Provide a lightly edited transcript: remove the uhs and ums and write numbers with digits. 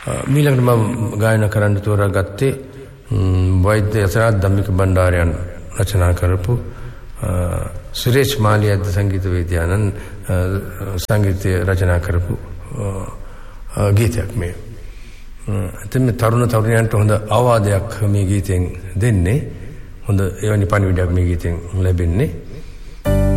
මීළඟට මම ගායනා කරන්න තෝරාගත්තේ වෛද්‍ය යසරත් ධම්මික බණ්ඩාරයන් රචනා කරපු සුරේෂ් මාලියද්ද සංගීතවේදියාණන් සංගීතය රචනා කරපු ගීතයක් මේ. එතෙම තරුණ තරුණියන්ට හොඳ අවවාදයක් මේ ගීතෙන් දෙන්නේ. හොඳ එවැනි පණිවිඩයක් මේ ගීතෙන් ලැබෙන්නේ.